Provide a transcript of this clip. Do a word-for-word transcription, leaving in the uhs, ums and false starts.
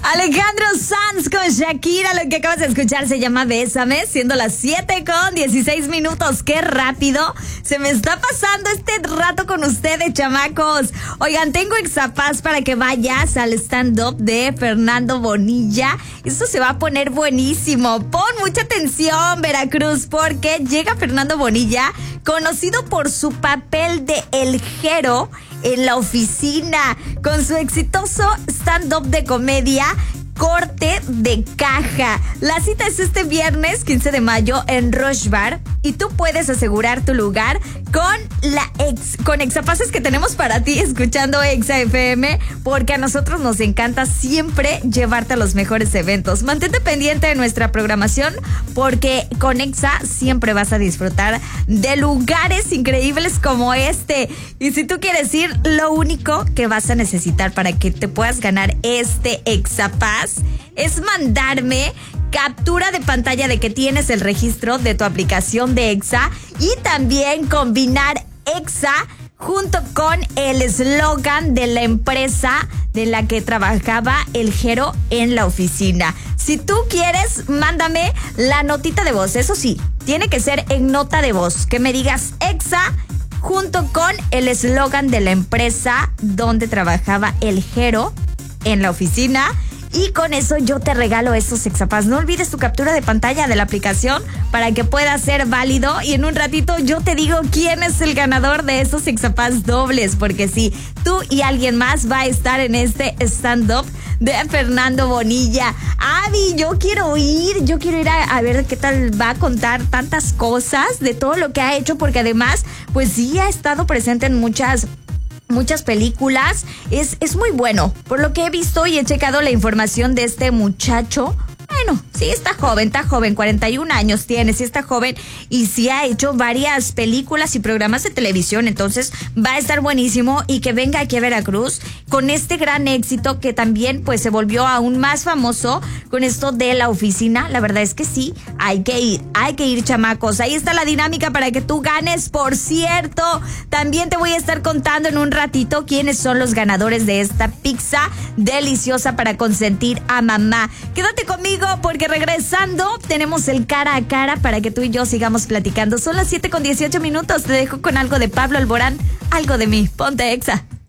Alejandro Sanz con Shakira, lo que acabas de escuchar se llama Bésame, siendo las siete con dieciséis minutos. ¡Qué rápido se me está pasando este rato con ustedes, chamacos! Oigan, tengo exapaz para que vayas al stand-up de Fernando Bonilla. Esto se va a poner buenísimo. Pon mucha atención, Veracruz, porque llega Fernando Bonilla, conocido por su papel de El Jero en La Oficina, con su exitoso stand-up de comedia Corte de Caja. La cita es este viernes quince de mayo en Rush Bar y tú puedes asegurar tu lugar con la ex, con exapaces que tenemos para ti escuchando Exa F M, porque a nosotros nos encanta siempre llevarte a los mejores eventos. Mantente pendiente de nuestra programación porque con Exa siempre vas a disfrutar de lugares increíbles como este. Y si tú quieres ir, lo único que vas a necesitar para que te puedas ganar este exapaz es mandarme captura de pantalla de que tienes el registro de tu aplicación de Exa y también combinar Exa junto con el eslogan de la empresa de la que trabajaba El Jero en La Oficina. Si tú quieres, mándame la notita de voz. Eso sí, tiene que ser en nota de voz, que me digas Exa junto con el eslogan de la empresa donde trabajaba El Jero en La Oficina. Y con eso yo te regalo esos exapaz. No olvides tu captura de pantalla de la aplicación para que pueda ser válido. Y en un ratito yo te digo quién es el ganador de esos exapaz dobles. Porque sí, tú y alguien más va a estar en este stand-up de Fernando Bonilla. Avi, yo quiero ir, yo quiero ir a, a ver qué tal va a contar tantas cosas de todo lo que ha hecho. Porque además, pues sí ha estado presente en muchas... muchas películas. Es, es muy bueno. Por lo que he visto y he checado la información de este muchacho. Bueno, sí está joven, está joven, cuarenta y un años tiene, sí está joven y sí ha hecho varias películas y programas de televisión, entonces va a estar buenísimo y que venga aquí a Veracruz con este gran éxito que también pues se volvió aún más famoso con esto de La Oficina. La verdad es que sí, hay que ir, hay que ir, chamacos. Ahí está la dinámica para que tú ganes. Por cierto, también te voy a estar contando en un ratito quiénes son los ganadores de esta pizza deliciosa para consentir a mamá. Quédate conmigo porque regresando tenemos el cara a cara para que tú y yo sigamos platicando. Son las siete con dieciocho minutos. Te dejo con algo de Pablo Alborán, algo de mí. Ponte Exa.